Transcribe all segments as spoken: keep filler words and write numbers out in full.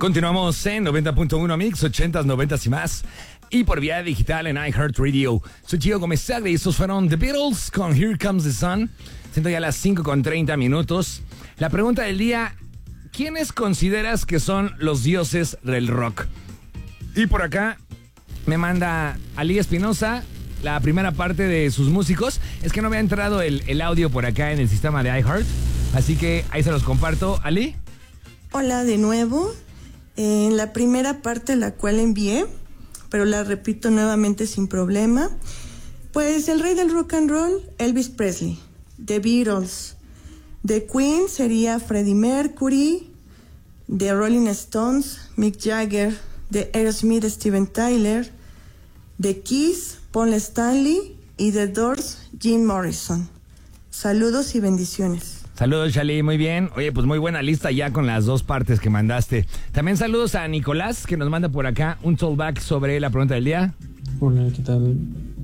Continuamos en noventa punto uno Mix, ochentas, noventas y más. Y por vía digital en iHeartRadio. Soy Gio Gómez Sagre y estos fueron The Beatles con Here Comes the Sun. Siendo ya las cinco con treinta minutos. La pregunta del día: ¿quiénes consideras que son los dioses del rock? Y por acá me manda Ali Espinosa la primera parte de sus músicos. Es que no me ha entrado el, el audio por acá en el sistema de iHeart. Así que ahí se los comparto. Ali. Hola de nuevo. En la primera parte la cual envié, pero la repito nuevamente sin problema. Pues el rey del rock and roll, Elvis Presley. The Beatles. The Queen sería Freddie Mercury. The Rolling Stones, Mick Jagger. The Aerosmith, Steven Tyler. The Kiss, Paul Stanley. Y The Doors, Jim Morrison. Saludos y bendiciones. Saludos, Shali, muy bien. Oye, pues muy buena lista ya con las dos partes que mandaste. También saludos a Nicolás, que nos manda por acá un tollback sobre la pregunta del día. Hola, ¿qué tal?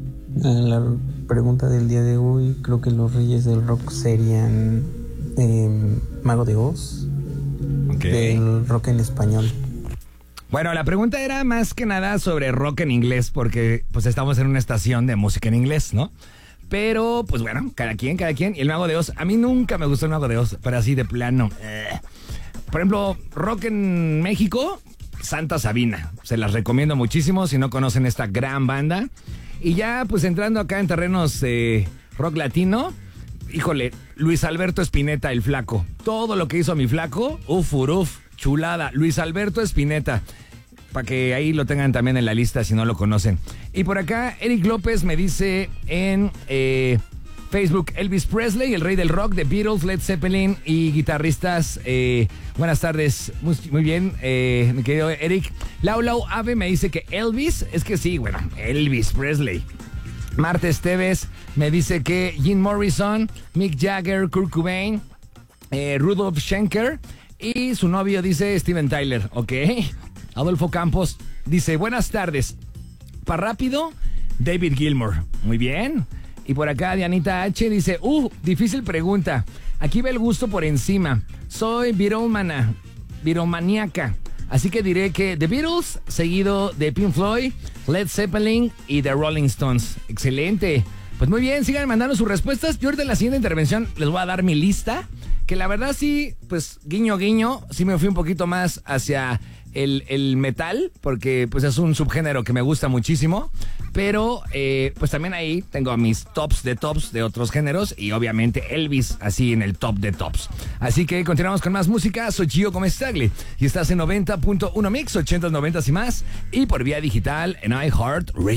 La pregunta del día de hoy, creo que los reyes del rock serían eh, Mago de Oz, okay, del rock en español. Bueno, la pregunta era más que nada sobre rock en inglés, porque pues estamos en una estación de música en inglés, ¿no? Pero, pues bueno, cada quien, cada quien. Y el Mago de Oz, a mí nunca me gustó el Mago de Oz, pero así de plano. Eh. Por ejemplo, rock en México, Santa Sabina. Se las recomiendo muchísimo si no conocen esta gran banda. Y ya, pues entrando acá en terrenos eh, rock latino, híjole, Luis Alberto Spinetta, el Flaco. Todo lo que hizo mi Flaco, uf, uf, chulada. Luis Alberto Spinetta. Para que ahí lo tengan también en la lista si no lo conocen. Y por acá, Eric López me dice en eh, Facebook: Elvis Presley, el rey del rock, The Beatles, Led Zeppelin y guitarristas. Eh, buenas tardes, muy, muy bien, eh, mi querido Eric. Lau Lau Ave me dice que Elvis, es que sí, bueno, Elvis Presley. Marta Esteves me dice que Jim Morrison, Mick Jagger, Kurt Cobain, eh, Rudolf Schenker y su novio dice Steven Tyler, ¿ok? Adolfo Campos dice: buenas tardes. Pa' rápido, David Gilmour. Muy bien. Y por acá Dianita H dice: uh, difícil pregunta. Aquí ve el gusto por encima. Soy viromana, viromaníaca. Así que diré que The Beatles, seguido de Pink Floyd, Led Zeppelin y The Rolling Stones. Excelente. Pues muy bien, sigan mandando sus respuestas. Yo ahorita en la siguiente intervención les voy a dar mi lista. Que la verdad sí, pues guiño guiño, sí me fui un poquito más hacia el, el metal, porque pues es un subgénero que me gusta muchísimo, pero eh, pues también ahí tengo mis tops de tops de otros géneros y obviamente Elvis así en el top de tops. Así que continuamos con más música. Soy Gio Gómez Sagre y estás en noventa punto uno Mix, ochentas, noventas y más, y por vía digital en iHeartRadio.